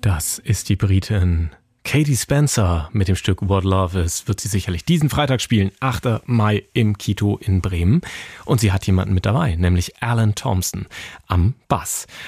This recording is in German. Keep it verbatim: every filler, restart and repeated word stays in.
Das ist die Britin Katie Spencer mit dem Stück What Love Is. Wird sie sicherlich diesen Freitag spielen, achter Mai im Kito in Bremen. Und sie hat jemanden mit dabei, nämlich Alan Thompson am Bass.